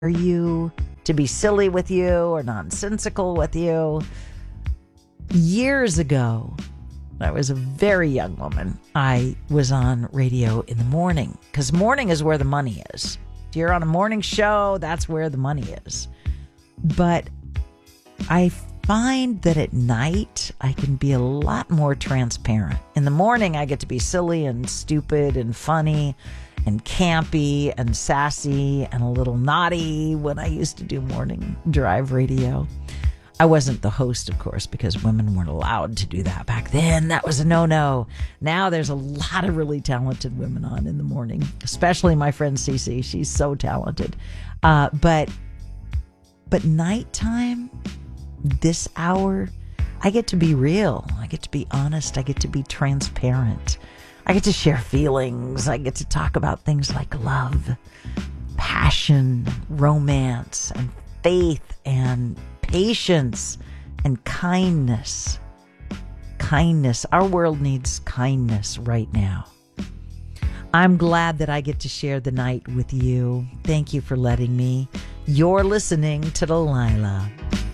you, to be silly with you or nonsensical with you. Years ago, I was a very young woman. I was on radio in the morning because morning is where the money is. If you're on a morning show, that's where the money is. But I find that at night, I can be a lot more transparent. In the morning, I get to be silly and stupid and funny and campy and sassy and a little naughty when I used to do morning drive radio. I wasn't the host, of course, because women weren't allowed to do that back then. That was a no-no. Now there's a lot of really talented women on in the morning, especially my friend Cece. She's so talented. But nighttime, this hour, I get to be real. I get to be honest. I get to be transparent. I get to share feelings. I get to talk about things like love, passion, romance, and faith, and patience, and kindness. Kindness. Our world needs kindness right now. I'm glad that I get to share the night with you. Thank you for letting me. You're listening to Delilah.